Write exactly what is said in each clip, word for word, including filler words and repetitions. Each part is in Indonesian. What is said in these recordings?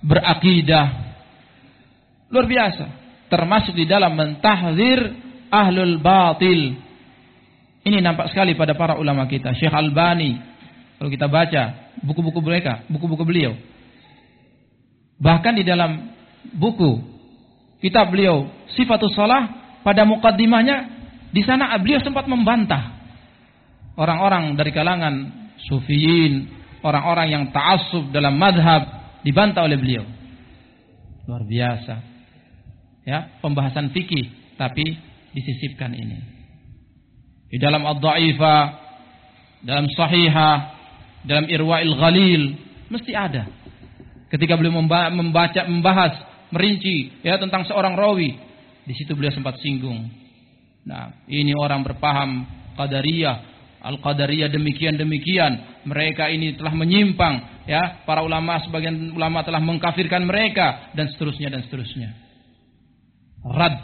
berakidah. Luar biasa. Termasuk di dalam mentahzir ahlul batil. Ini nampak sekali pada para ulama kita. Syekh Albani, kalau kita baca buku-buku mereka, buku-buku beliau. Bahkan di dalam buku kitab beliau Sifatus Shalah, pada muqaddimahnya di sana beliau sempat membantah orang-orang dari kalangan sufiyin, orang-orang yang ta'assub dalam madhab, dibantah oleh beliau. Luar biasa. Ya, pembahasan fikih tapi disisipkan ini. Di dalam Ad-Dha'ifah, dalam Sahihah, dalam Irwa'il Ghalil mesti ada. Ketika beliau membaca, membahas, merinci ya tentang seorang rawi, di situ beliau sempat singgung. Nah, ini orang berpaham Qadariyah, Al-Qadariyah demikian-demikian, mereka ini telah menyimpang, ya, para ulama, sebagian ulama telah mengkafirkan mereka, dan seterusnya dan seterusnya. Rad.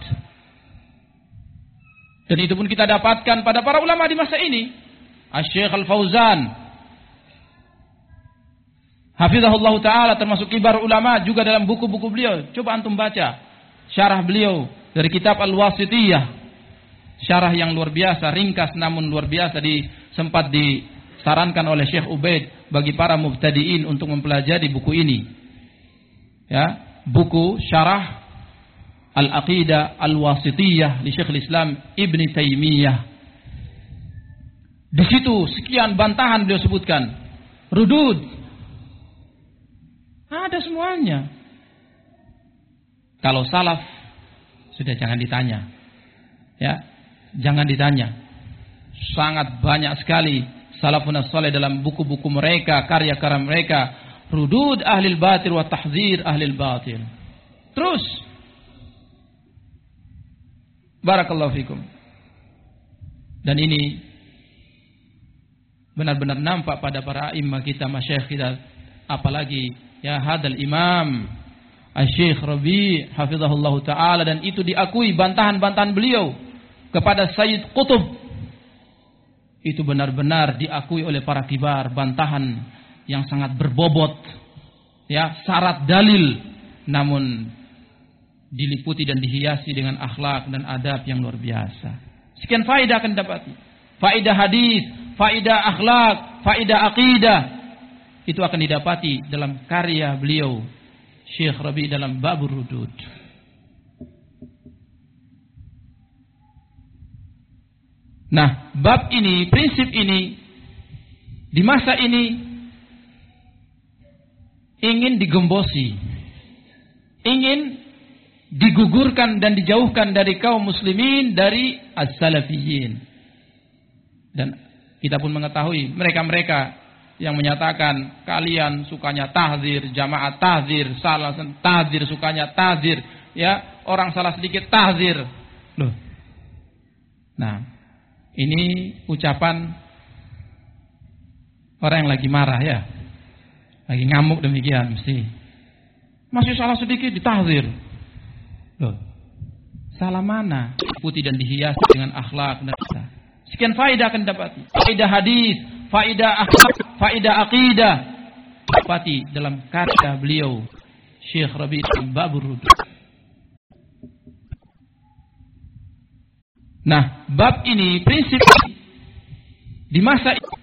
Dan itu pun kita dapatkan pada para ulama di masa ini. Asy-Syaikh Al-Fauzan, hafizahullah ta'ala, termasuk kibar ulama juga dalam buku-buku beliau. Coba antum baca syarah beliau dari kitab Al-Wasithiyah. Syarah yang luar biasa, ringkas namun luar biasa, di, sempat disarankan oleh Syekh Ubaid bagi para mubtadiin untuk mempelajari buku ini. Ya, buku syarah Al-Aqidah Al-Wasithiyah li Syekhul Islam Ibn Taimiyah. Di situ sekian bantahan beliau sebutkan. Rudud. Ada semuanya. Kalau salaf sudah jangan ditanya. Ya, jangan ditanya. Sangat banyak sekali salafun as-salih dalam buku-buku mereka, karya-karya mereka, rudud ahlil batil wa tahzir ahlil batil. Terus barakallahu fikum. Dan ini benar-benar nampak pada para imam kita, masyayikh kita, apalagi ya hadal imam Asy-Syaikh Rabi' hafizahullah ta'ala, dan itu diakui bantahan-bantahan beliau kepada Sayyid Qutb. Itu benar-benar diakui oleh para kibar, bantahan yang sangat berbobot, ya, syarat dalil, namun diliputi dan dihiasi dengan akhlak dan adab yang luar biasa. Sekian faedah akan didapati. Faedah hadis, faedah akhlak, faedah akidah, itu akan didapati dalam karya beliau Syekh Rabi' dalam Babur Rudud. Nah, bab ini, prinsip ini di masa ini ingin digembosi, ingin digugurkan dan dijauhkan dari kaum muslimin, dari as-salafiyyin. Dan kita pun mengetahui mereka-mereka yang menyatakan kalian sukanya tahzir, jamaah tahzir, salah tahzir, sukanya tahzir, ya, orang salah sedikit tahzir. Loh. Nah, ini ucapan orang yang lagi marah, ya. Lagi ngamuk demikian mesti. Masih salah sedikit ditahzir. Loh. Salah mana? Putih dan dihiasi dengan akhlak dan sekian faedah akan didapati. Faedah hadis, faedah akhlak, faedah akidah, dapati dalam karya beliau Syekh Rabi' Babur Rudud. Nah, bab ini, prinsip ini di masa ini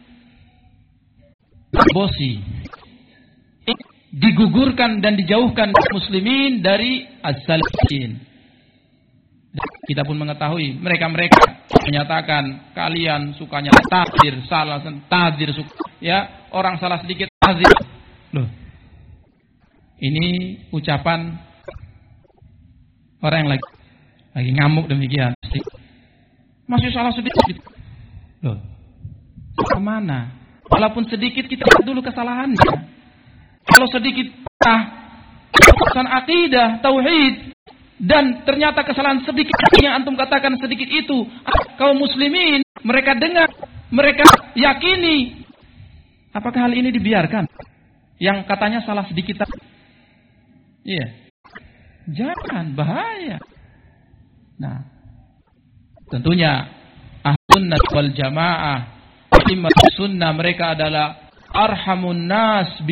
bosi, digugurkan dan dijauhkan muslimin dari as-salafiyyin. Kita pun mengetahui mereka-mereka menyatakan kalian sukanya tahzir, salah tahzir, ya, orang salah sedikit tahzir. Loh. Ini ucapan orang yang lagi lagi ngamuk demikian. Masih salah sedikit. Loh. Kemana? Walaupun sedikit, kita lihat dulu kesalahannya. Kalau sedikit ah, urusan akidah, tauhid, dan ternyata kesalahan sedikit yang antum katakan sedikit itu, kaum muslimin mereka dengar, mereka yakini, apakah hal ini dibiarkan? Yang katanya salah sedikit, iya, jangan, bahaya. Nah, tentunya Ahlus wal Jamaah, Sunnah, mereka adalah arhamun nas